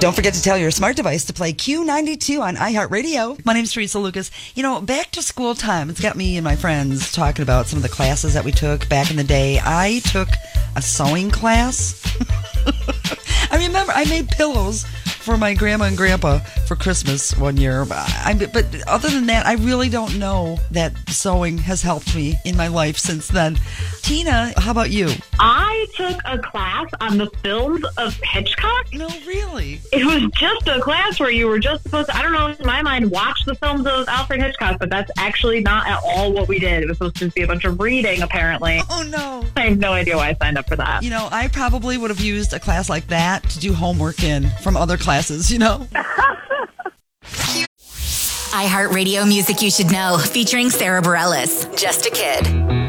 Don't forget to tell your smart device to play Q92 on iHeartRadio. My name's Teresa Lucas. You know, back to school time, it's got me and my friends talking about some of the classes that we took back in the day. I took a sewing class. I remember I made pillows for my grandma and grandpa for Christmas one year. But other than that, I really don't know that sewing has helped me in my life since then. Tina, how about you? I took a class on the films of Hitchcock. No, really? It was just a class where you were just supposed to, I don't know, in my mind, watch the films of Alfred Hitchcock, but that's actually not at all what we did. It was supposed to be a bunch of reading, apparently. Oh, no. I have no idea why I signed up for that. You know, I probably would have used a class like that to do homework in from other classes, you know? iHeartRadio Music You Should Know, featuring Sarah Bareilles. Just a Kid.